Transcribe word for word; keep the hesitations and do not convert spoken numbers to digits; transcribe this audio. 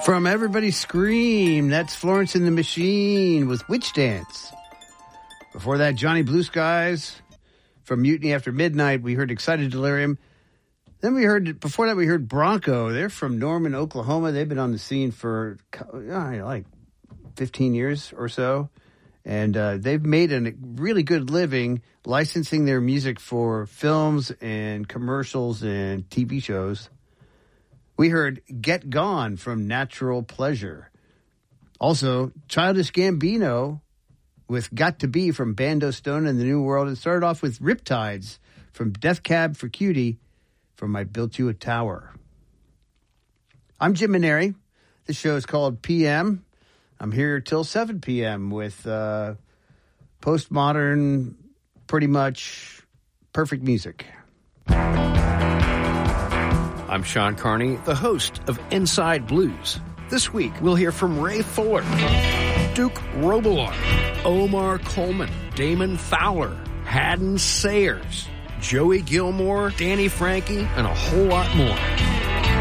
From Everybody Scream, that's Florence and the Machine with Witch Dance. Before that, Johnny Blue Skies. From Mutiny After Midnight, we heard Excited Delirium. Then we heard, before that, we heard Bronco. They're from Norman, Oklahoma. They've been on the scene for uh, like fifteen years or so. And uh, they've made a really good living licensing their music for films and commercials and T V shows. We heard Get Gone from Natural Pleasure. Also, Childish Gambino with Got to Be from Bando Stone and the New World. And started off with Riptides from Death Cab for Cutie from I Built You a Tower. I'm Jim Maneri. The show is called P M. I'm here till seven p.m. with uh, postmodern, pretty much perfect music. I'm Sean Carney, the host of Inside Blues. This week, we'll hear from Ray Fuller, Duke Robillard, Omar Coleman, Damon Fowler, Haddon Sayers, Joey Gilmore, Danny Frankie, and a whole lot more.